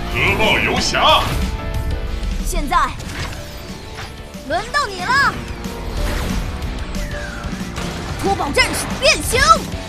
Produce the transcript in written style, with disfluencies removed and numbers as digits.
歌报游侠。 现在轮到你了，脱宝战士变形！